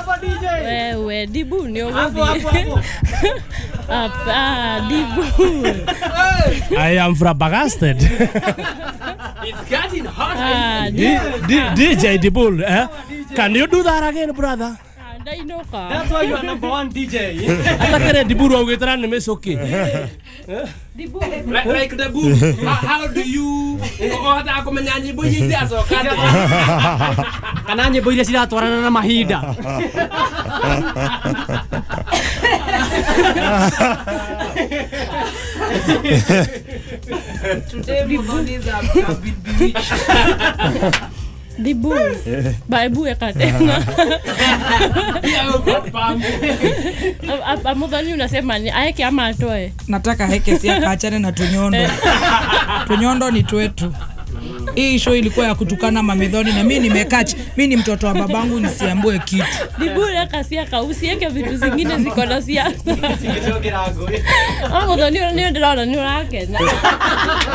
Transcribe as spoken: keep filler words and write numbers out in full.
Hapo D J. Wewe Dibu ni Hapo hapo hapo. Apa Dibu. I am flabbergasted. It's getting hot. Ah, D- D- D J Dibul, eh? Can you do that again, brother? Dainoka. That's why you are number one D J. Ata kere Dibul wa gitara nimesoki. Dibu. Like, like the book. how, how do you oh hata akomenya nyimbo hizi azoka Kana nyimbo ile ciratwarana na mahinda. Today Mudhoni's have been bewitched. Dibu. Baibu ya katena. Amudhani unasema ni aeke ama atoe? Nataka heke si akaachane na Tunyondo. Tunyondo ni twetu. Hii show ilikuwa ya kutukana Mamedhoni na mimi nimekacha. Mimi ni mtoto wa babangu nisiambue kitu. Dibu ya kasia kausieke vitu zingine ziko na siasa. Amudhani unaniona ndio ndio yake.